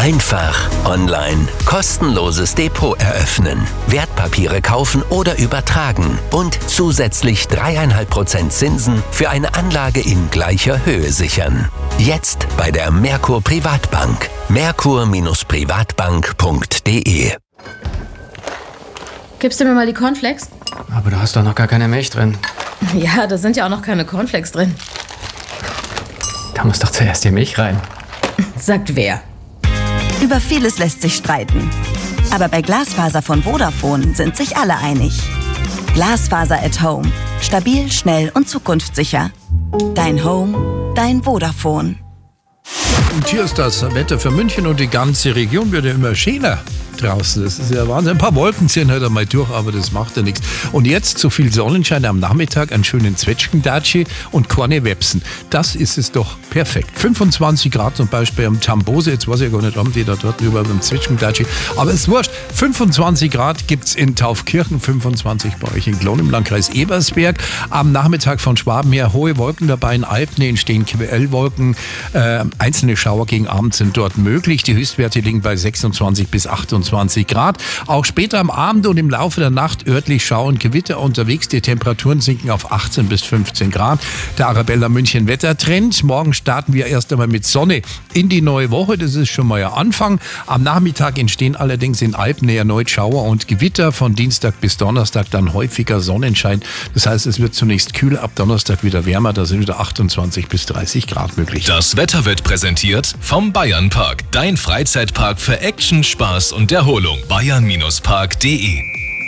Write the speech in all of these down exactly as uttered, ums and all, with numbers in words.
Einfach online. Kostenloses Depot eröffnen. Wertpapiere kaufen oder übertragen. Und zusätzlich drei Komma fünf Prozent Zinsen für eine Anlage in gleicher Höhe sichern. Jetzt bei der Merkur Privatbank. merkur Privatbank punkt de. Gibst du mir mal die Cornflakes? Aber du hast doch noch gar keine Milch drin. Ja, da sind ja auch noch keine Cornflakes drin. Da muss doch zuerst die Milch rein. Sagt wer? Über vieles lässt sich streiten. Aber bei Glasfaser von Vodafone sind sich alle einig. Glasfaser at Home. Stabil, schnell und zukunftssicher. Dein Home, dein Vodafone. Und hier ist das Wetter für München und die ganze Region wird ja immer schöner draußen. Das ist ja Wahnsinn. Ein paar Wolken ziehen heute mal durch, aber das macht ja nichts. Und jetzt so viel Sonnenschein am Nachmittag, einen schönen Zwetschgendatschi und keine Websen. Das ist es doch perfekt. fünfundzwanzig Grad zum Beispiel am Tambose. Jetzt weiß ich gar nicht, haben die da dort drüber beim Zwetschgendatschi. Aber es ist wurscht. fünfundzwanzig Grad gibt es in Taufkirchen, fünfundzwanzig bei euch in Glonn im Landkreis Ebersberg. Am Nachmittag von Schwaben her hohe Wolken dabei. In Alpen entstehen Quellwolken. Äh, einzelne Schauer gegen Abend sind dort möglich. Die Höchstwerte liegen bei sechsundzwanzig bis achtundzwanzig Grad. Auch später am Abend und im Laufe der Nacht örtlich Schauer und Gewitter unterwegs. Die Temperaturen sinken auf achtzehn bis fünfzehn Grad. Der Arabella München Wettertrend. Morgen starten wir erst einmal mit Sonne in die neue Woche. Das ist schon mal ein Anfang. Am Nachmittag entstehen allerdings in Alpen erneut Schauer und Gewitter. Von Dienstag bis Donnerstag dann häufiger Sonnenschein. Das heißt, es wird zunächst kühl, ab Donnerstag wieder wärmer. Da sind wieder achtundzwanzig bis dreißig Grad möglich. Das Wetter wird präsentiert vom Bayernpark. Dein Freizeitpark für Action, Spaß und Erholung. bayern Park punkt de.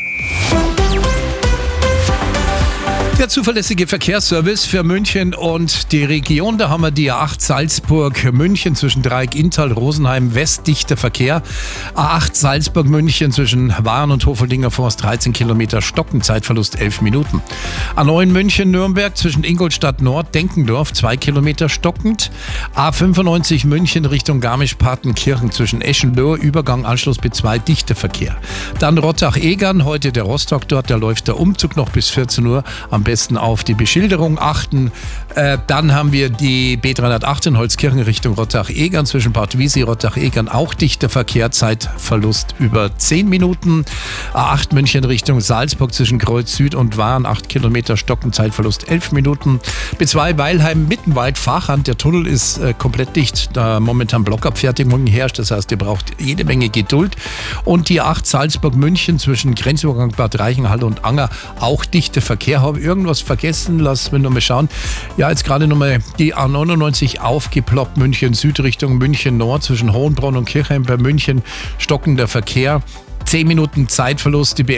Der zuverlässige Verkehrsservice für München und die Region. Da haben wir die A acht Salzburg-München zwischen Dreieck Inntal, Rosenheim, West, dichter Verkehr. A acht Salzburg-München zwischen Waren und Hofeldinger Forst, dreizehn Kilometer Stocken, Zeitverlust elf Minuten. A neun München-Nürnberg zwischen Ingolstadt Nord, Denkendorf, zwei Kilometer stockend. A fünfundneunzig München Richtung Garmisch-Partenkirchen zwischen Eschenlohe, Übergang Anschluss B zwei, dichter Verkehr. Dann Rottach-Egern, heute der Rostock dort, da läuft der Umzug noch bis vierzehn Uhr. Am besten auf die Beschilderung achten. Äh, dann haben wir die B dreihundertachtzehn Holzkirchen Richtung Rottach-Egern zwischen Bad Wiesi, Rottach-Egern auch dichter Verkehr, Zeitverlust über zehn Minuten. A acht München Richtung Salzburg zwischen Kreuz Süd und Waren, acht Kilometer Stocken, Zeitverlust elf Minuten. B zwei Weilheim Mittenwald Fachhand, der Tunnel ist äh, komplett dicht, da momentan Blockabfertigung herrscht, das heißt, ihr braucht jede Menge Geduld. Und die A acht Salzburg München zwischen Grenzübergang Bad Reichenhall und Anger auch dichter Verkehr. Habe irgendwas vergessen? Lass mich noch mal schauen. Ja, jetzt gerade nochmal die A neunundneunzig aufgeploppt, München Süd Richtung München Nord zwischen Hohenbronn und Kirchheim bei München stockender Verkehr. zehn Minuten Zeitverlust. Die